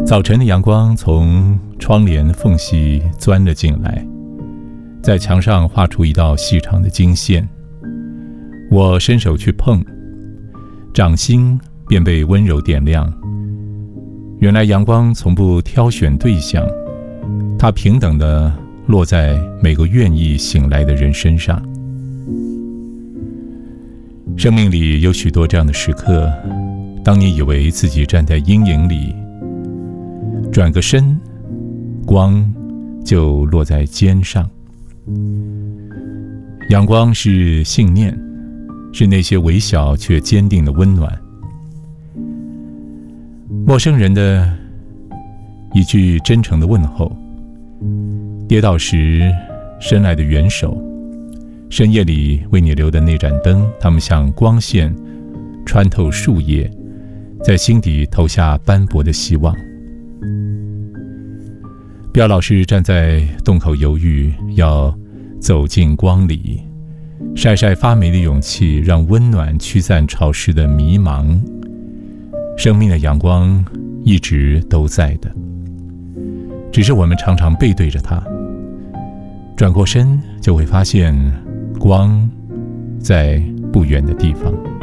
早晨的阳光从窗帘缝隙钻了进来，在墙上画出一道细长的经线。我伸手去碰，掌心便被温柔点亮。原来阳光从不挑选对象，它平等地落在每个愿意醒来的人身上。生命里有许多这样的时刻，当你以为自己站在阴影里，转个身，光就落在肩上。阳光是信念，是那些微小却坚定的温暖。陌生人的一句真诚的问候，跌倒时伸来的援手，深夜里为你留的那盏灯，它们像光线穿透树叶，在心底投下斑驳的希望。不要老是站在洞口犹豫，要走进光里，晒晒发霉的勇气，让温暖驱散潮湿的迷茫。生命的阳光一直都在的，只是我们常常背对着它，转过身就会发现光在不远的地方。